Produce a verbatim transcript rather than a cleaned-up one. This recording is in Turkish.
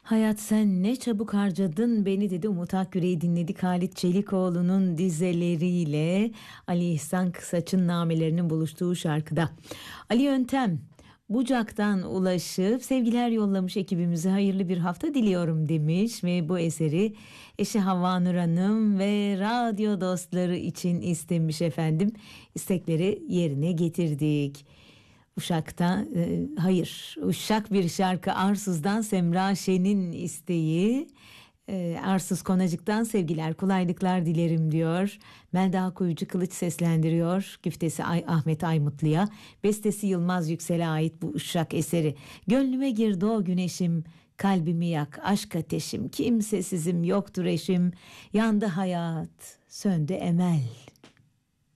Hayat sen ne çabuk harcadın beni dedi. Umut Akgüre'yi dinledik. Halit Çelikoğlu'nun dizeleriyle Ali İhsan Kısaç'ın namelerinin buluştuğu şarkıda. Ali Yöntem Bucak'tan ulaşıp sevgiler yollamış, ekibimize hayırlı bir hafta diliyorum demiş ve bu eseri eşi Havva Nur Hanım ve radyo dostları için istemiş efendim. İstekleri yerine getirdik. Uşak'ta e, hayır Uşak bir şarkı Arsuz'dan Semra Şen'in isteği. e, Arsuz Konacık'tan sevgiler kolaylıklar dilerim diyor. Melda Kuyucu Kılıç seslendiriyor. Güftesi Ay, Ahmet Aymutlu'ya, bestesi Yılmaz Yüksel'e ait bu Uşak eseri. Gönlüme girdi o güneşim, kalbimi yak aşk ateşim, kimsesizim yoktur eşim, yandı hayat söndü emel.